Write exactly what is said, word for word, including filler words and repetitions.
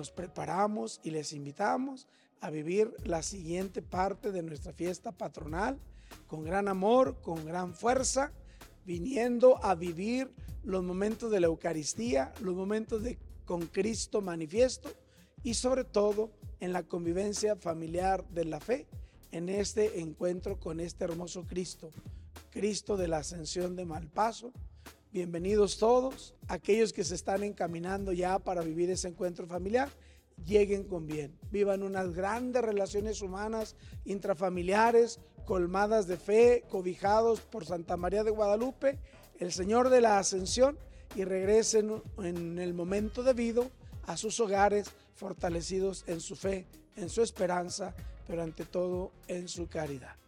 nos preparamos y les invitamos a vivir la siguiente parte de nuestra fiesta patronal con gran amor, con gran fuerza, viniendo a vivir los momentos de la Eucaristía, los momentos de con Cristo manifiesto y sobre todo en la convivencia familiar de la fe, en este encuentro con este hermoso Cristo, Cristo de la Ascensión de Malpaso. Bienvenidos todos, aquellos que se están encaminando ya para vivir ese encuentro familiar, lleguen con bien, vivan unas grandes relaciones humanas, intrafamiliares, colmadas de fe, cobijados por Santa María de Guadalupe, el Señor de la Ascensión, y regresen en el momento debido a sus hogares, fortalecidos en su fe, en su esperanza, pero ante todo en su caridad.